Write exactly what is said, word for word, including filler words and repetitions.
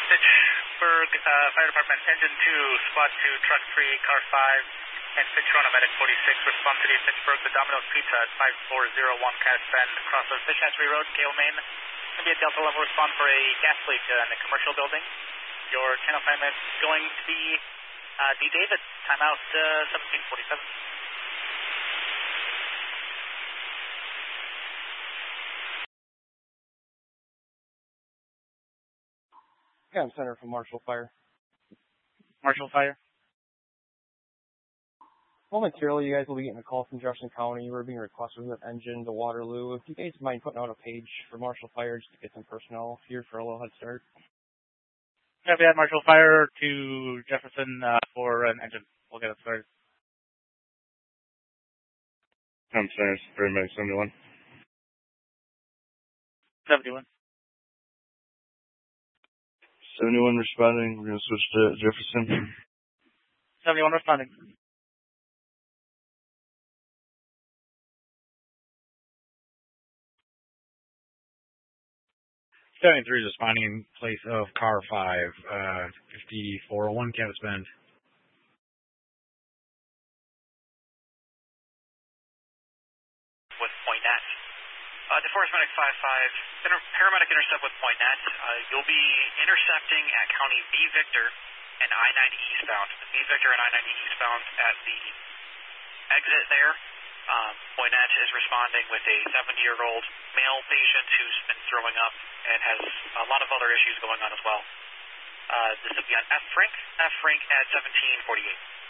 Fitchburg uh, Fire Department, Engine two, Squad two, Truck three, Car five, and Fitzgerald Medic forty-six. Respond City of Fitchburg, the Domino's Pizza at five four zero one Cass Bend, across the Fish Hatchery Road, Gale, Maine. Going to be a Delta level respond for a gas leak uh, in a commercial building. Your channel assignment is going to be uh, D. David, timeout uh, seventeen forty-seven. Yeah, I'm Center from Marshall Fire. Marshall Fire. Momentarily, you guys will be getting a call from Jefferson County. We're being requested with an engine to Waterloo. If you guys mind putting out a page for Marshall Fire just to get some personnel here for a little head start. Yeah, we had Marshall Fire to Jefferson uh, for an engine. We'll get it started. I'm Center, Paramedic seventy-one. seventy-one. seventy-one responding. We're going to switch to Jefferson. seventy-one responding. seventy-three responding in place of car five, uh, fifty-four oh one Cass Bend. With Point Net. Uh, DeForest Medic five five, inter- paramedic intercept with Point Net. Uh, you'll be intercepting at County B Victor and I ninety eastbound. B Victor and I ninety eastbound at the exit there. Um, Point Net is responding with a seventy-year-old male patient who's been throwing up and has a lot of other issues going on as well. Uh, this will be on F Frank, F Frank at seventeen forty-eight.